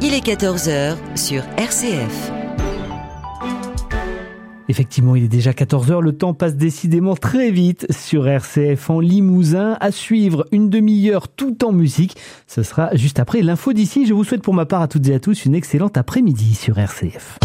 Il est 14h sur RCF. Effectivement, il est déjà 14h, le temps passe décidément très vite sur RCF en Limousin. À suivre, une demi-heure tout en musique. Ce sera juste après l'info d'ici. Je vous souhaite pour ma part à toutes et à tous une excellente après-midi sur RCF.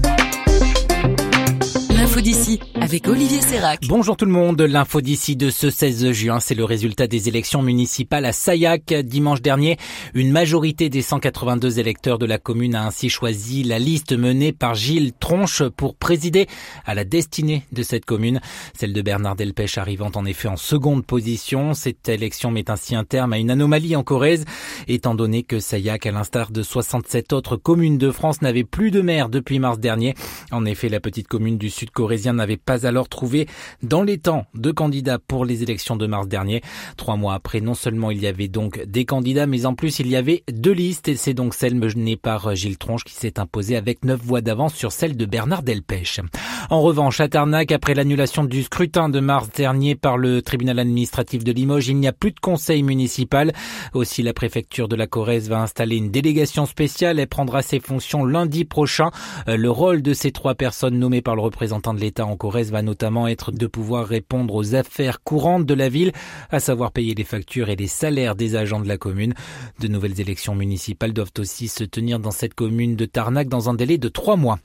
L'info d'ici avec Olivier Sérac. Bonjour tout le monde, l'info d'ici de ce 16 juin, c'est le résultat des élections municipales à Sayac. Dimanche dernier, une majorité des 182 électeurs de la commune a ainsi choisi la liste menée par Gilles Tronche pour présider à la destinée de cette commune. Celle de Bernard Delpech arrivant en effet en seconde position. Cette élection met ainsi un terme à une anomalie en Corrèze, étant donné que Sayac, à l'instar de 67 autres communes de France, n'avait plus de maire depuis mars dernier. En effet, la petite commune du sud corrézien n'avait pas alors trouvé dans les temps de candidats pour les élections de mars dernier. 3 mois après, non seulement il y avait donc des candidats, mais en plus il y avait 2 listes et c'est donc celle menée par Gilles Tronche qui s'est imposée avec 9 voix d'avance sur celle de Bernard Delpech. En revanche, à Tarnac, après l'annulation du scrutin de mars dernier par le tribunal administratif de Limoges, il n'y a plus de conseil municipal. Aussi, la préfecture de la Corrèze va installer une délégation spéciale et prendra ses fonctions lundi prochain. Le rôle de ces 3 personnes nommées par le représentant de l'État en Corrèze va notamment être de pouvoir répondre aux affaires courantes de la ville, à savoir payer les factures et les salaires des agents de la commune. De nouvelles élections municipales doivent aussi se tenir dans cette commune de Tarnac dans un délai de 3 mois.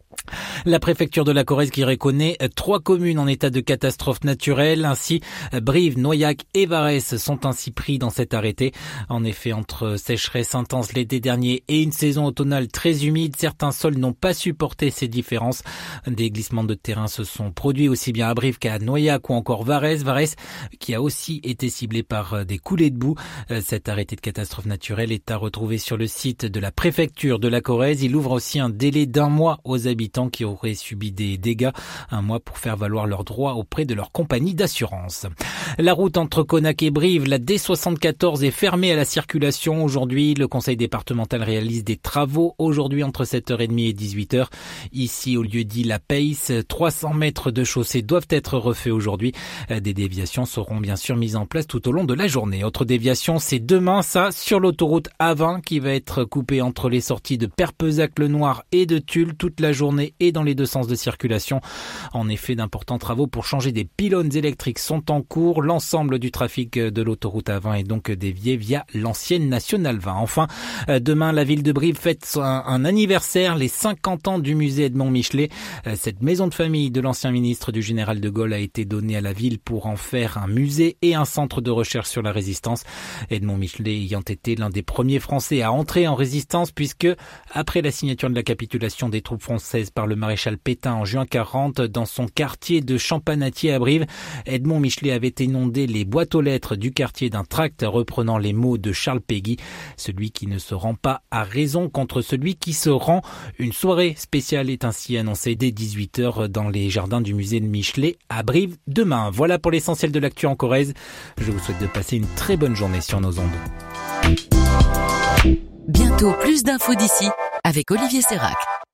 La préfecture de la Corrèze qui reconnaît 3 communes en état de catastrophe naturelle. Ainsi, Brive, Noyac et Varès sont ainsi pris dans cet arrêté. En effet, entre sécheresse intense l'été dernier et une saison automnale très humide, certains sols n'ont pas supporté ces différences. Des glissements de terrain se sont produits aussi bien à Brive qu'à Noyac ou encore Varès. Varès qui a aussi été ciblé par des coulées de boue. Cet arrêté de catastrophe naturelle est à retrouver sur le site de la préfecture de la Corrèze. Il ouvre aussi un délai d'1 mois aux habitants qui auraient subi des dégâts, 1 mois pour faire valoir leurs droits auprès de leur compagnie d'assurance. La route entre Connac et Brive, la D74 est fermée à la circulation aujourd'hui. Le conseil départemental réalise des travaux aujourd'hui entre 7h30 et 18h. Ici, au lieu dit La Pace, 300 mètres de chaussée doivent être refaits aujourd'hui. Des déviations seront bien sûr mises en place tout au long de la journée. Autre déviation, c'est demain, ça, sur l'autoroute A20 qui va être coupée entre les sorties de Perpezac-le-Noir et de Tulle toute la journée et dans les 2 sens de circulation. En effet, d'importants travaux pour changer des pylônes électriques sont en cours. L'ensemble du trafic de l'autoroute A20 est donc dévié via l'ancienne Nationale 20. Enfin, demain, la ville de Brive fête un anniversaire, les 50 ans du musée Edmond Michelet. Cette maison de famille de l'ancien ministre du général de Gaulle a été donnée à la ville pour en faire un musée et un centre de recherche sur la résistance. Edmond Michelet ayant été l'un des premiers Français à entrer en résistance puisque, après la signature de la capitulation des troupes françaises par le maréchal Pétain en juin 40, dans son quartier de Champanatier à Brive, Edmond Michelet avait inondé les boîtes aux lettres du quartier d'un tract reprenant les mots de Charles Péguy. Celui qui ne se rend pas a raison contre celui qui se rend. Une soirée spéciale est ainsi annoncée dès 18h dans les jardins du musée de Michelet à Brive demain. Voilà pour l'essentiel de l'actu en Corrèze. Je vous souhaite de passer une très bonne journée sur nos ondes. Bientôt plus d'infos d'ici avec Olivier Sérac.